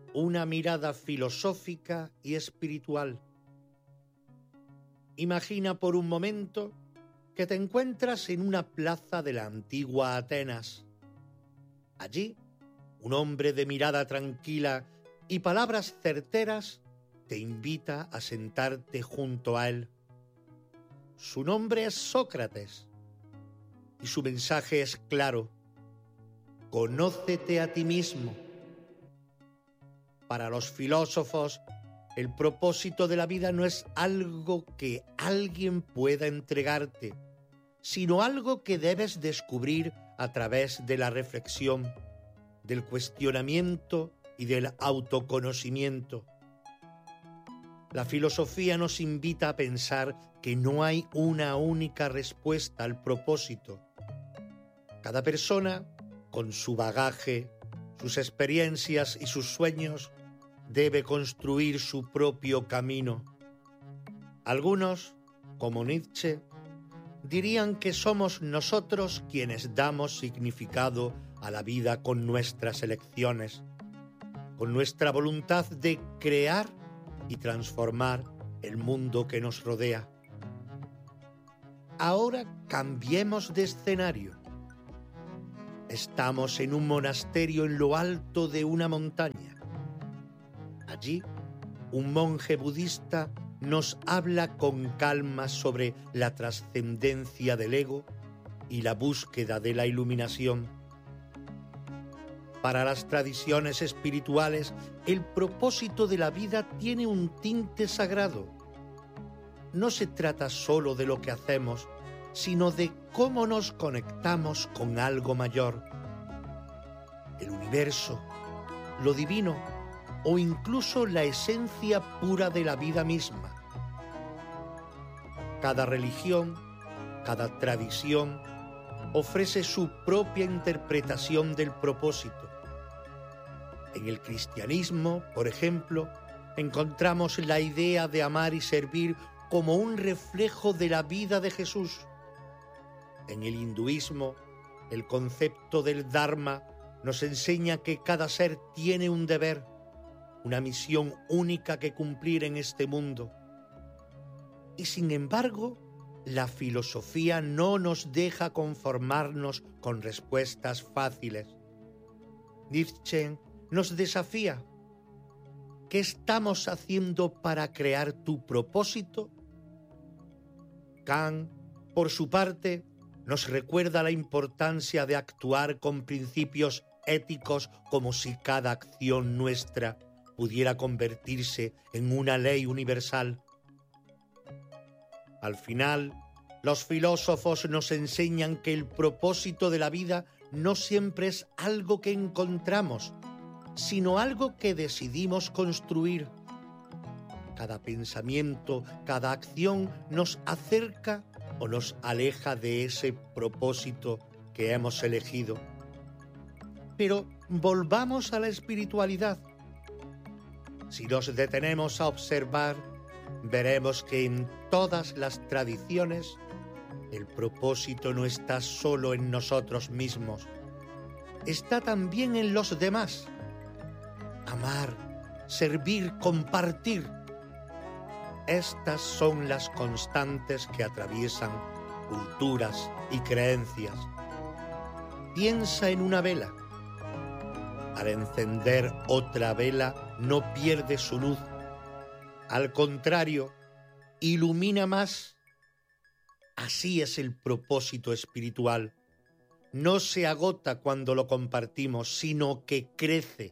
una mirada filosófica y espiritual. Imagina por un momento que te encuentras en una plaza de la antigua Atenas. Allí, un hombre de mirada tranquila y palabras certeras te invita a sentarte junto a él. Su nombre es Sócrates y su mensaje es claro: conócete a ti mismo. Para los filósofos, el propósito de la vida no es algo que alguien pueda entregarte, sino algo que debes descubrir a través de la reflexión, del cuestionamiento y del autoconocimiento. La filosofía nos invita a pensar que no hay una única respuesta al propósito. Cada persona, con su bagaje, sus experiencias y sus sueños, debe construir su propio camino. Algunos, como Nietzsche, dirían que somos nosotros quienes damos significado a la vida con nuestras elecciones, con nuestra voluntad de crear y transformar el mundo que nos rodea. Ahora cambiemos de escenario. Estamos en un monasterio en lo alto de una montaña. Allí, un monje budista nos habla con calma sobre la trascendencia del ego y la búsqueda de la iluminación. Para las tradiciones espirituales, el propósito de la vida tiene un tinte sagrado. No se trata solo de lo que hacemos, sino de cómo nos conectamos con algo mayor. El universo, lo divino o incluso la esencia pura de la vida misma. Cada religión, cada tradición ofrece su propia interpretación del propósito. En el cristianismo, por ejemplo, encontramos la idea de amar y servir como un reflejo de la vida de Jesús. En el hinduismo, el concepto del Dharma nos enseña que cada ser tiene un deber, una misión única que cumplir en este mundo. Y sin embargo, la filosofía no nos deja conformarnos con respuestas fáciles. Nietzsche nos desafía. ¿Qué estamos haciendo para crear tu propósito? Kant, por su parte, nos recuerda la importancia de actuar con principios éticos como si cada acción nuestra pudiera convertirse en una ley universal. Al final, los filósofos nos enseñan que el propósito de la vida no siempre es algo que encontramos, sino algo que decidimos construir. Cada pensamiento, cada acción nos acerca o nos aleja de ese propósito que hemos elegido. Pero volvamos a la espiritualidad. Si nos detenemos a observar, veremos que en todas las tradiciones el propósito no está solo en nosotros mismos, está también en los demás. Amar, servir, compartir. Estas son las constantes que atraviesan culturas y creencias. Piensa en una vela. Al encender otra vela no pierde su luz. Al contrario, ilumina más. Así es el propósito espiritual. No se agota cuando lo compartimos, sino que crece.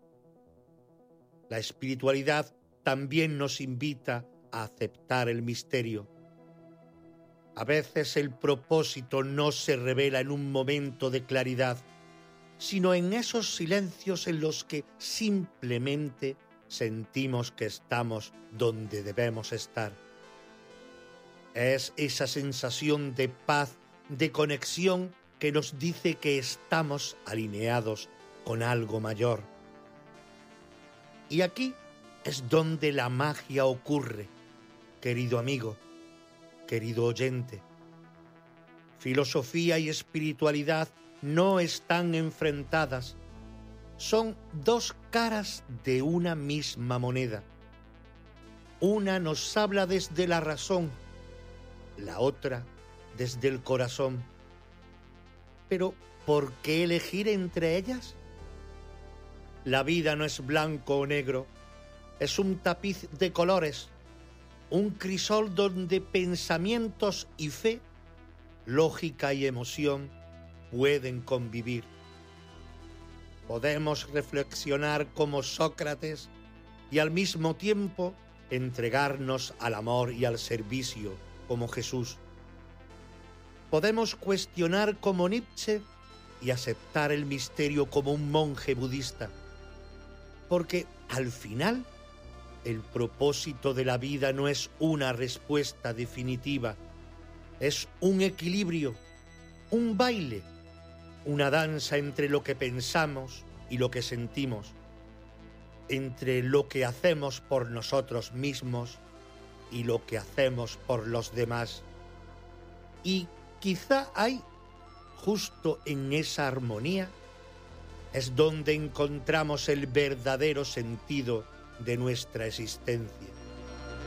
La espiritualidad también nos invita a aceptar el misterio. A veces el propósito no se revela en un momento de claridad, sino en esos silencios en los que simplemente sentimos que estamos donde debemos estar. Es esa sensación de paz, de conexión, que nos dice que estamos alineados con algo mayor. Y aquí es donde la magia ocurre, querido amigo, querido oyente. Filosofía y espiritualidad no están enfrentadas, son dos caras de una misma moneda. Una nos habla desde la razón, la otra desde el corazón. Pero, ¿por qué elegir entre ellas? La vida no es blanco o negro, es un tapiz de colores, un crisol donde pensamientos y fe, lógica y emoción pueden convivir. Podemos reflexionar como Sócrates y al mismo tiempo entregarnos al amor y al servicio como Jesús. Podemos cuestionar como Nietzsche y aceptar el misterio como un monje budista, porque al final el propósito de la vida no es una respuesta definitiva, es un equilibrio, un baile, una danza entre lo que pensamos y lo que sentimos, entre lo que hacemos por nosotros mismos y lo que hacemos por los demás. Y quizá justo en esa armonía, es donde encontramos el verdadero sentido de nuestra existencia.